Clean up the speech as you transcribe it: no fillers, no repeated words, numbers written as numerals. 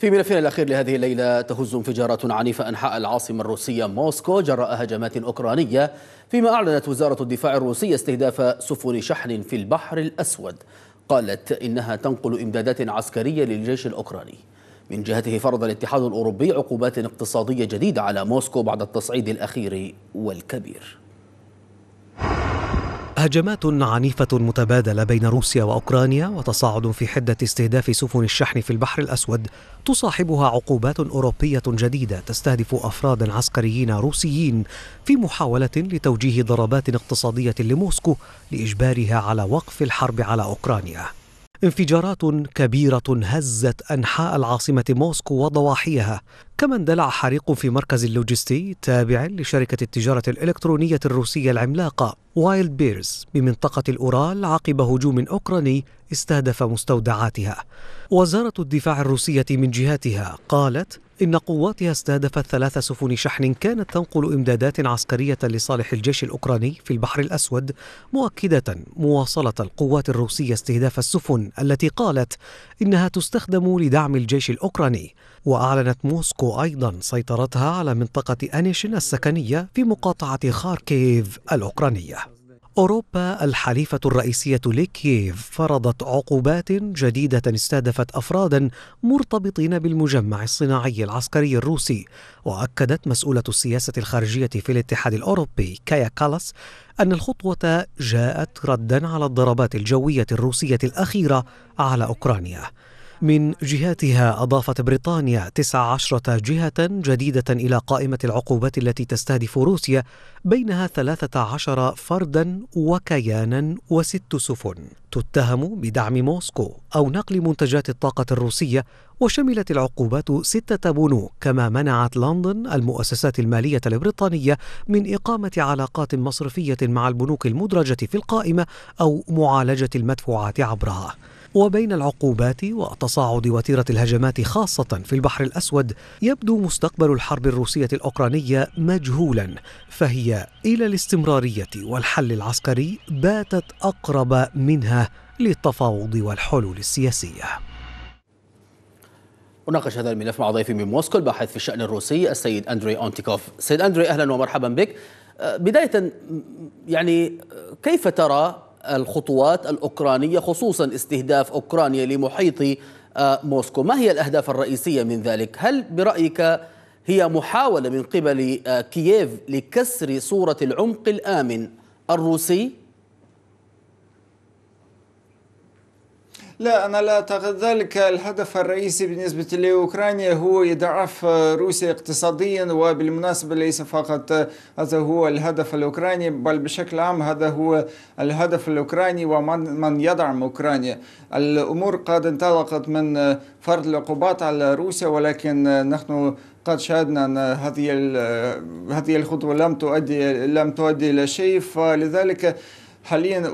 في ملفنا الأخير لهذه الليلة، تهز انفجارات عنيفة أنحاء العاصمة الروسية موسكو جراء هجمات أوكرانية، فيما أعلنت وزارة الدفاع الروسية استهداف سفن شحن في البحر الأسود. قالت إنها تنقل إمدادات عسكرية للجيش الأوكراني. من جهته فرض الاتحاد الأوروبي عقوبات اقتصادية جديدة على موسكو بعد التصعيد الأخير والكبير. هجمات عنيفة متبادلة بين روسيا وأوكرانيا وتصاعد في حدة استهداف سفن الشحن في البحر الأسود تصاحبها عقوبات أوروبية جديدة تستهدف أفرادا عسكريين روسيين في محاولة لتوجيه ضربات اقتصادية لموسكو لإجبارها على وقف الحرب على أوكرانيا. انفجارات كبيرة هزت أنحاء العاصمة موسكو وضواحيها، كما اندلع حريق في مركز اللوجستي تابع لشركة التجارة الإلكترونية الروسية العملاقة وايلد بيرز بمنطقة الأورال عقب هجوم أوكراني استهدف مستودعاتها. وزارة الدفاع الروسية من جهتها قالت إن قواتها استهدفت 3 سفن شحن كانت تنقل إمدادات عسكرية لصالح الجيش الأوكراني في البحر الأسود، مؤكدة مواصلة القوات الروسية استهداف السفن التي قالت إنها تستخدم لدعم الجيش الأوكراني. وأعلنت موسكو أيضا سيطرتها على منطقة أنيشن السكنية في مقاطعة خاركيف الأوكرانية. أوروبا الحليفة الرئيسية لكييف فرضت عقوبات جديدة استهدفت أفرادا مرتبطين بالمجمع الصناعي العسكري الروسي. وأكدت مسؤولة السياسة الخارجية في الاتحاد الأوروبي كايا كالاس أن الخطوة جاءت ردا على الضربات الجوية الروسية الأخيرة على أوكرانيا. من جهتها أضافت بريطانيا 19 جهة جديدة إلى قائمة العقوبات التي تستهدف روسيا، بينها 13 فردا وكيانا و6 سفن تتهم بدعم موسكو أو نقل منتجات الطاقة الروسية. وشملت العقوبات 6 بنوك، كما منعت لندن المؤسسات المالية البريطانية من إقامة علاقات مصرفية مع البنوك المدرجة في القائمة أو معالجة المدفوعات عبرها. وبين العقوبات وتصاعد وتيرة الهجمات خاصة في البحر الأسود، يبدو مستقبل الحرب الروسية الأوكرانية مجهولا، فهي إلى الاستمرارية والحل العسكري باتت أقرب منها للتفاوض والحلول السياسية. أناقش هذا الملف مع ضيفي من موسكو الباحث في الشأن الروسي السيد أندري أونتيكوف. سيد أندري، أهلا ومرحبا بك. بداية كيف ترى الخطوات الأوكرانية، خصوصا استهداف أوكرانيا لمحيط موسكو؟ ما هي الأهداف الرئيسية من ذلك؟ هل برأيك هي محاولة من قبل كييف لكسر صورة العمق الآمن الروسي؟ لا، أنا لا أعتقد ذلك. الهدف الرئيسي بالنسبة لأوكرانيا هو إضعاف روسيا اقتصاديا، وبالمناسبة ليس فقط هذا هو الهدف الأوكراني، بل بشكل عام هذا هو الهدف الأوكراني ومن يدعم أوكرانيا. الأمور قد انطلقت من فرض العقوبات على روسيا، ولكن نحن قد شاهدنا أن هذه الخطوة لم تؤدي إلى شيء، فلذلك حاليا